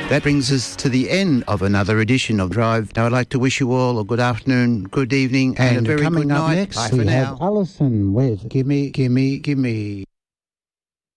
That brings us to the end of another edition of Drive. Now, I'd like to wish you all a good afternoon, good evening, and a very good night. Next, Bye we for have now. Alison with Gimme, Gimme, Gimme.